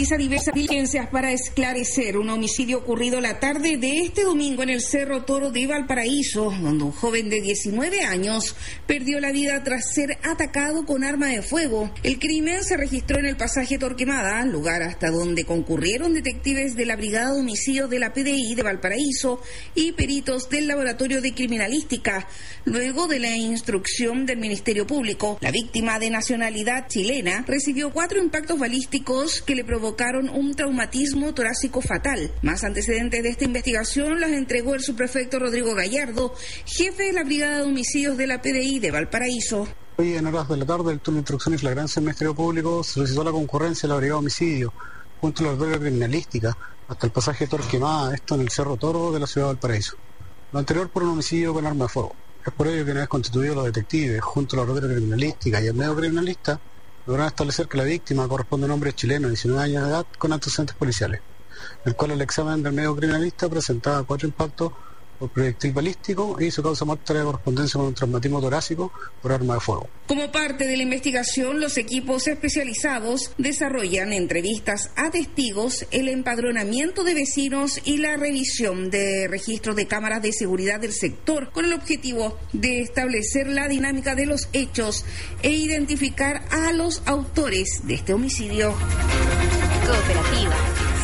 realiza diversas diligencias para esclarecer un homicidio ocurrido la tarde de este domingo en el Cerro Toro de Valparaíso, donde un joven de 19 años perdió la vida tras ser atacado con arma de fuego. El crimen se registró en el pasaje Torquemada, lugar hasta donde concurrieron detectives de la Brigada de Homicidios de la PDI de Valparaíso y peritos del Laboratorio de Criminalística. Luego de la instrucción del Ministerio Público, la víctima, de nacionalidad chilena, recibió 4 impactos balísticos que le provocaron un traumatismo torácico fatal. Más antecedentes de esta investigación las entregó el subprefecto Rodrigo Gallardo, jefe de la Brigada de Homicidios de la PDI de Valparaíso. Hoy en horas de la tarde, el turno de instrucción y flagrancia del Ministerio Público solicitó la concurrencia de la Brigada de Homicidio junto a la Laboratorio de Criminalística hasta el pasaje Torquemada, esto en el Cerro Toro de la ciudad de Valparaíso. Lo anterior por un homicidio con arma de fuego. Es por ello que una vez constituidos los detectives junto a la Laboratorio de Criminalística y el medio criminalista, lograron establecer que la víctima corresponde a un hombre chileno de 19 años de edad con antecedentes policiales, el cual el examen del medio criminalista presentaba 4 impactos por proyectil balístico y su causa muerta de correspondencia con un traumatismo torácico por arma de fuego. Como parte de la investigación, los equipos especializados desarrollan entrevistas a testigos, el empadronamiento de vecinos y la revisión de registros de cámaras de seguridad del sector, con el objetivo de establecer la dinámica de los hechos e identificar a los autores de este homicidio. Cooperativa.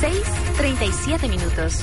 6:37 minutos.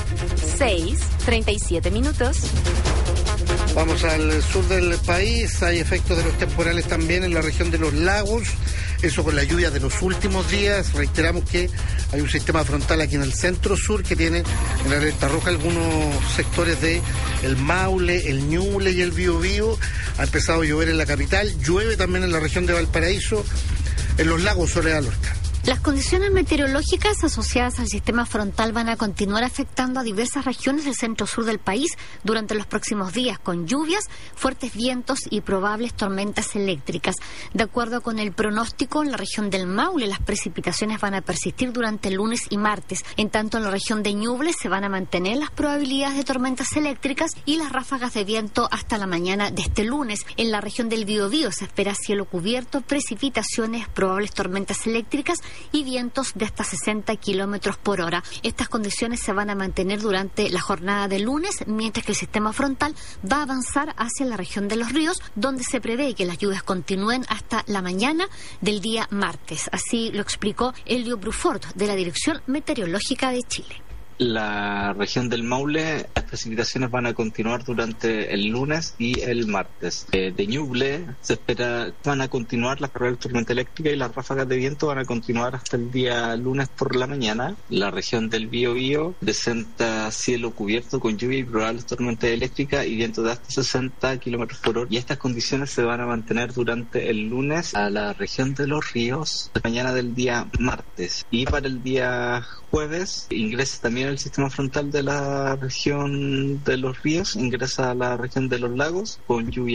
6:37 minutos. Vamos al sur del país. Hay efectos de los temporales también en la región de los lagos. Eso con la lluvia de los últimos días. Reiteramos que hay un sistema frontal aquí en el centro sur que tiene en alerta roja algunos sectores de el Maule, el Ñuble y el Biobío. Ha empezado a llover en la capital. Llueve también en la región de Valparaíso, en los lagos Soledad Lorca. Las condiciones meteorológicas asociadas al sistema frontal van a continuar afectando a diversas regiones del centro-sur del país durante los próximos días, con lluvias, fuertes vientos y probables tormentas eléctricas. De acuerdo con el pronóstico, en la región del Maule las precipitaciones van a persistir durante el lunes y martes. En tanto, en la región de Ñuble se van a mantener las probabilidades de tormentas eléctricas y las ráfagas de viento hasta la mañana de este lunes. En la región del Biobío se espera cielo cubierto, precipitaciones, probables tormentas eléctricas y vientos de hasta 60 kilómetros por hora. Estas condiciones se van a mantener durante la jornada de lunes, mientras que el sistema frontal va a avanzar hacia la región de los ríos, donde se prevé que las lluvias continúen hasta la mañana del día martes. Así lo explicó Elio Brufort, de la Dirección Meteorológica de Chile. La región del Maule, las precipitaciones van a continuar durante el lunes y el martes. De Ñuble se espera van a continuar las carreras de tormenta eléctrica y las ráfagas de viento van a continuar hasta el día lunes por la mañana. La región del Biobío presenta cielo cubierto con lluvia y probables tormentas eléctricas y vientos de hasta 60 kilómetros por hora. Y estas condiciones se van a mantener durante el lunes a la región de los ríos, mañana del día martes. Y para el día jueves ingresa también el sistema frontal de la región de los ríos, ingresa a la región de los lagos con lluvia